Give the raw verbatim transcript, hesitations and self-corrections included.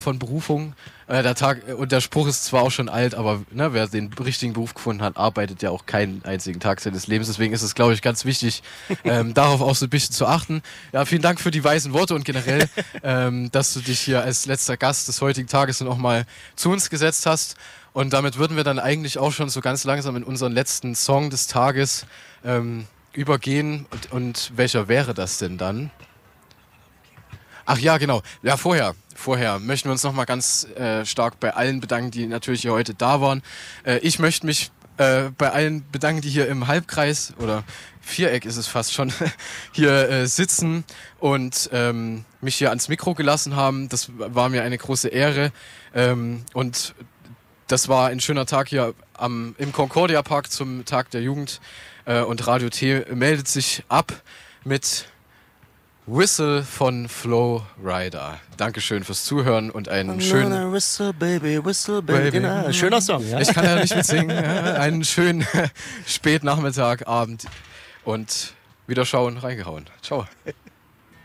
von Berufung. Äh, der Tag, und der Spruch ist zwar auch schon alt, aber ne, wer den richtigen Beruf gefunden hat, arbeitet ja auch keinen einzigen Tag seines Lebens. Deswegen ist es, glaube ich, ganz wichtig, ähm, darauf auch so ein bisschen zu achten. Ja, vielen Dank für die weisen Worte und generell, ähm, dass du dich hier als letzter Gast des heutigen Tages noch mal zu uns gesetzt hast. Und damit würden wir dann eigentlich auch schon so ganz langsam in unseren letzten Song des Tages ähm, übergehen. Und, und welcher wäre das denn dann? Ach ja, genau. Ja, vorher, vorher möchten wir uns nochmal ganz äh, stark bei allen bedanken, die natürlich hier heute da waren. Äh, ich möchte mich äh, bei allen bedanken, die hier im Halbkreis oder Viereck ist es fast schon, hier äh, sitzen und ähm, mich hier ans Mikro gelassen haben. Das war mir eine große Ehre. Ähm, und das war ein schöner Tag hier am, im Concordia Park zum Tag der Jugend. Äh, und Radio T meldet sich ab mit Whistle von Flow Rider. Dankeschön fürs Zuhören und einen schönen... Whistle, baby, whistle, baby. baby. Genau. Schöner Song, ja? Ich kann ja nicht mitsingen. Ja, einen schönen Spätnachmittag, Abend und Wiederschauen, reingehauen. Ciao.